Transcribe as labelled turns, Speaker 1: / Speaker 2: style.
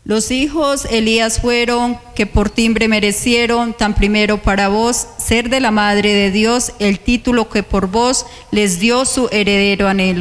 Speaker 1: Los hijos Elías fueron, que por timbre merecieron, tan primero para vos, ser de la Madre de Dios, el título que por vos les dio su heredero anhelo.